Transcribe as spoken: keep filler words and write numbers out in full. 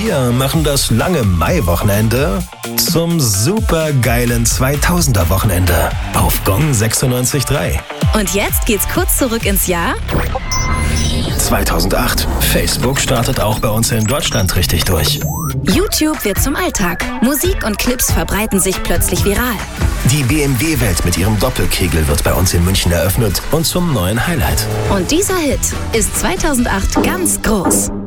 Wir machen das lange Mai-Wochenende zum supergeilen zweitausender-Wochenende auf Gong sechsundneunzig Komma drei. Und jetzt geht's kurz zurück ins Jahr zweitausendacht. Facebook startet auch bei uns in Deutschland richtig durch. YouTube wird zum Alltag. Musik und Clips verbreiten sich plötzlich viral. Die B M W-Welt mit ihrem Doppelkegel wird bei uns in München eröffnet und zum neuen Highlight. Und dieser Hit ist zweitausendacht ganz groß.